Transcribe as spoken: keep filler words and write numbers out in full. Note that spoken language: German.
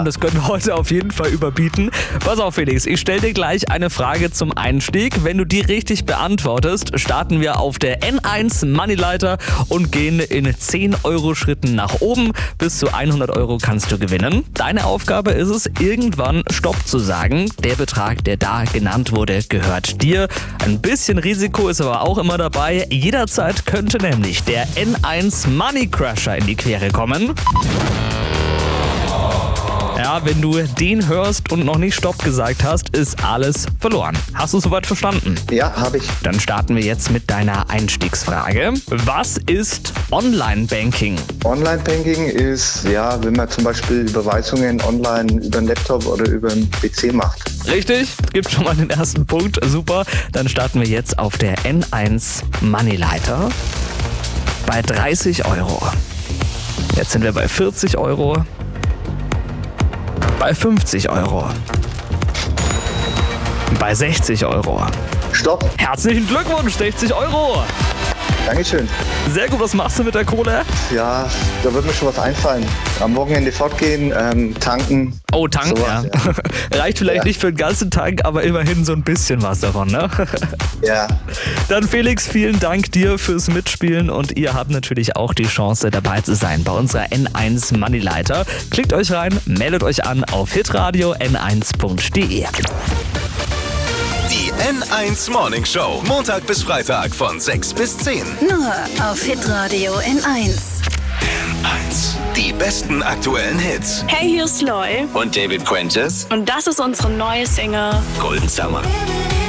Das können wir heute auf jeden Fall überbieten. Pass auf, Felix, ich stelle dir gleich eine Frage zum Einstieg. Wenn du die richtig beantwortest, starten wir auf der N eins Moneyleiter und gehen in zehn Euro Schritten nach oben. Bis zu hundert Euro kannst du gewinnen. Deine Aufgabe ist es, irgendwann Stopp zu sagen. Der Betrag, der da genannt wurde, gehört dir. Ein bisschen Risiko ist aber auch immer dabei. Jederzeit könnte nämlich der N eins Money Crusher in die Quere kommen. Ja, wenn du den hörst und noch nicht Stopp gesagt hast, ist alles verloren. Hast du soweit verstanden? Ja, habe ich. Dann starten wir jetzt mit deiner Einstiegsfrage. Was ist Online-Banking? Online-Banking ist, ja, wenn man zum Beispiel Überweisungen online über einen Laptop oder über einen P C macht. Richtig, gibt schon mal den ersten Punkt. Super. Dann starten wir jetzt auf der N eins Moneyleiter bei dreißig Euro. Jetzt sind wir bei vierzig Euro. Bei fünfzig Euro. Bei sechzig Euro. Stopp. Herzlichen Glückwunsch, sechzig Euro. Dankeschön. Sehr gut, was machst du mit der Kohle? Ja, da wird mir schon was einfallen. Am Wochenende fortgehen, ähm, tanken. Oh, tanken, sowas, ja. ja. Reicht vielleicht Ja. nicht für den ganzen Tank, aber immerhin so ein bisschen was davon, ne? Ja. Dann Felix, vielen Dank dir fürs Mitspielen und ihr habt natürlich auch die Chance dabei zu sein bei unserer N eins Moneyleiter. Klickt euch rein, meldet euch an auf hitradio n eins punkt d e. Die N eins Morning Show. Montag bis Freitag von sechs bis zehn. Nur auf Hitradio N eins. N eins. Die besten aktuellen Hits. Hey, hier ist Loy Und David Quentis. und das ist unsere neue Single Golden Summer.